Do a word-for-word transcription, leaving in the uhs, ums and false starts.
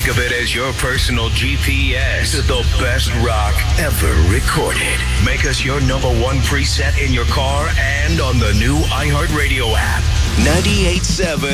Think of it as your personal G P S to the best rock ever recorded. Make us your number one preset in your car and on the new iHeartRadio app. ninety-eight point seven